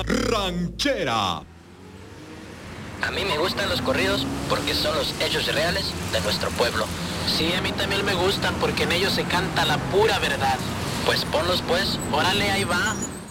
ranchera. A mí me gustan los corridos porque son los hechos reales de nuestro pueblo. Sí, a mí también me gustan porque en ellos se canta la pura verdad. Pues ponlos pues, Órale, ahí va.